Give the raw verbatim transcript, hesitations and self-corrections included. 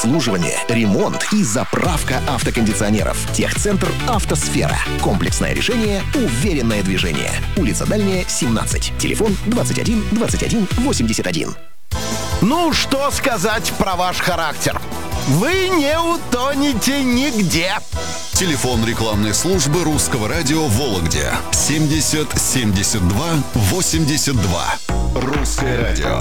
обслуживание, ремонт и заправка автокондиционеров. Техцентр «Автосфера». Комплексное решение, уверенное движение. Улица Дальняя, семнадцать. Телефон двадцать один двадцать один восемьдесят один. Ну, что сказать про ваш характер? Вы не утонете нигде. Телефон рекламной службы Русского радио Вологде семьдесят семьдесят два восемьдесят два. Русское радио.